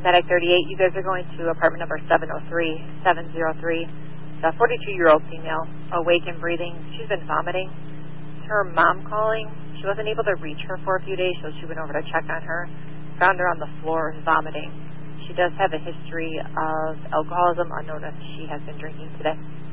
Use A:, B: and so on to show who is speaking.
A: Medic 38, you guys are going to apartment number 703. The 42-year-old female, awake and breathing. She's been vomiting. It's her mom calling. She wasn't able to reach her for a few days, so she went over to check on her. Found her on the floor vomiting. She does have a history of alcoholism, unknown if she has been drinking today.